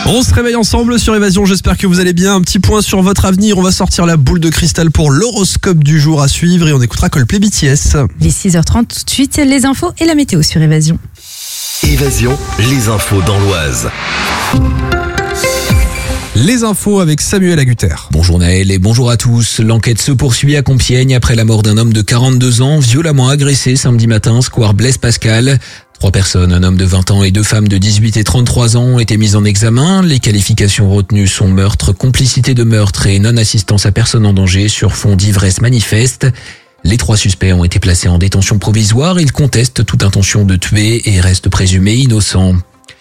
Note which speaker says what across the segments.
Speaker 1: On se réveille ensemble sur Évasion, j'espère que vous allez bien. Un petit point sur votre avenir, on va sortir la boule de cristal pour l'horoscope du jour à suivre et on écoutera Coldplay BTS.
Speaker 2: Les 6h30 tout de suite, les infos et la météo sur Évasion.
Speaker 3: Évasion, les infos dans l'Oise.
Speaker 1: Les infos avec Samuel Agutter.
Speaker 4: Bonjour Naël et bonjour à tous. L'enquête se poursuit à Compiègne après la mort d'un homme de 42 ans violemment agressé samedi matin, square Blaise Pascal. 3 personnes, un homme de 20 ans et 2 femmes de 18 et 33 ans ont été mises en examen. Les qualifications retenues sont meurtre, complicité de meurtre et non-assistance à personne en danger sur fond d'ivresse manifeste. Les 3 suspects ont été placés en détention provisoire. Ils contestent toute intention de tuer et restent présumés innocents.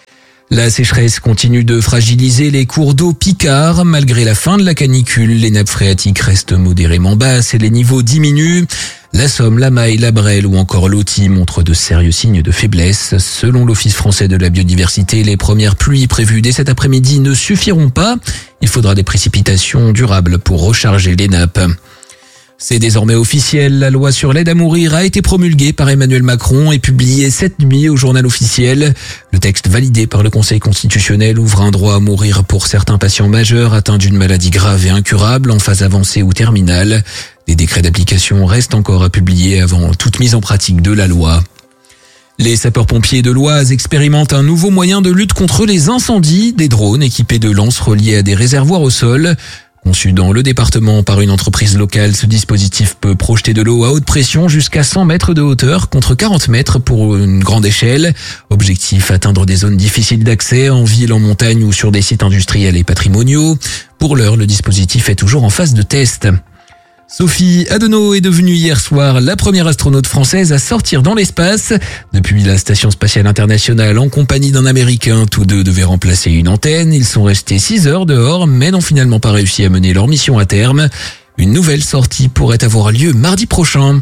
Speaker 4: La sécheresse continue de fragiliser les cours d'eau picards. Malgré la fin de la canicule, les nappes phréatiques restent modérément basses et les niveaux diminuent. La Somme, la Maille, la Brelle ou encore l'Authie montrent de sérieux signes de faiblesse. Selon l'Office français de la biodiversité, les premières pluies prévues dès cet après-midi ne suffiront pas. Il faudra des précipitations durables pour recharger les nappes. C'est désormais officiel, la loi sur l'aide à mourir a été promulguée par Emmanuel Macron et publiée cette nuit au journal officiel. Le texte validé par le Conseil constitutionnel ouvre un droit à mourir pour certains patients majeurs atteints d'une maladie grave et incurable en phase avancée ou terminale. Des décrets d'application restent encore à publier avant toute mise en pratique de la loi. Les sapeurs-pompiers de l'Oise expérimentent un nouveau moyen de lutte contre les incendies, des drones équipés de lances reliés à des réservoirs au sol. Conçu dans le département par une entreprise locale, ce dispositif peut projeter de l'eau à haute pression jusqu'à 100 mètres de hauteur contre 40 mètres pour une grande échelle. Objectif, atteindre des zones difficiles d'accès en ville, en montagne ou sur des sites industriels et patrimoniaux. Pour l'heure, le dispositif est toujours en phase de test. Sophie Adenau est devenue hier soir la première astronaute française à sortir dans l'espace. Depuis la Station Spatiale Internationale en compagnie d'un Américain, tous deux devaient remplacer une antenne. Ils sont restés 6 heures dehors mais n'ont finalement pas réussi à mener leur mission à terme. Une nouvelle sortie pourrait avoir lieu mardi prochain.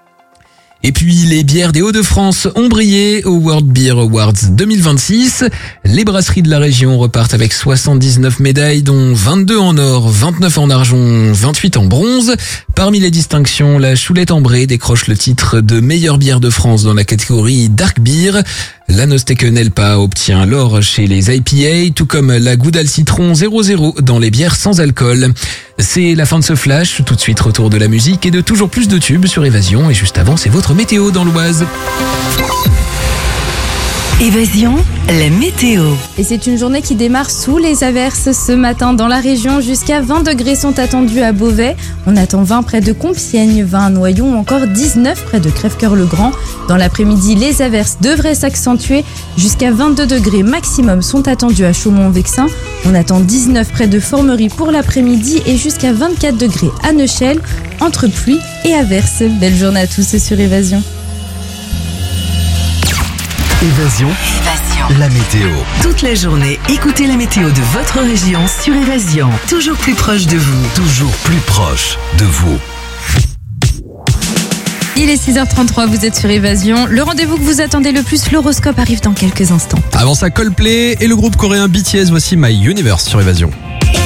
Speaker 4: Et puis, les bières des Hauts-de-France ont brillé au World Beer Awards 2026. Les brasseries de la région repartent avec 79 médailles, dont 22 en or, 29 en argent, 28 en bronze. Parmi les distinctions, la Choulette Ambrée décroche le titre de meilleure bière de France dans la catégorie Dark Beer. La Nosteken Elpa obtient l'or chez les IPA, tout comme la Goudal Citron 0,0 dans les bières sans alcool. C'est la fin de ce flash, tout de suite retour de la musique et de toujours plus de tubes sur Évasion. Et juste avant, c'est votre météo dans l'Oise.
Speaker 5: Évasion, la météo.
Speaker 2: Et c'est une journée qui démarre sous les averses ce matin dans la région. Jusqu'à 20 degrés sont attendus à Beauvais. On attend 20 près de Compiègne, 20 à Noyon ou encore 19 près de Crèvecœur-le-Grand. Dans l'après-midi, les averses devraient s'accentuer. Jusqu'à 22 degrés maximum sont attendus à Chaumont-en-Vexin. On attend 19 près de Formerie pour l'après-midi et jusqu'à 24 degrés à Neuchâtel, entre pluie et averses. Belle journée à tous sur Évasion.
Speaker 3: Évasion, la météo.
Speaker 5: Toute la journée, écoutez la météo de votre région sur Évasion. Toujours plus proche de vous.
Speaker 3: Toujours plus proche de vous.
Speaker 2: Il est 6h33, vous êtes sur Évasion. Le rendez-vous que vous attendez le plus, l'horoscope arrive dans quelques instants.
Speaker 1: Avant ça, Coldplay et le groupe coréen BTS, voici My Universe sur Évasion.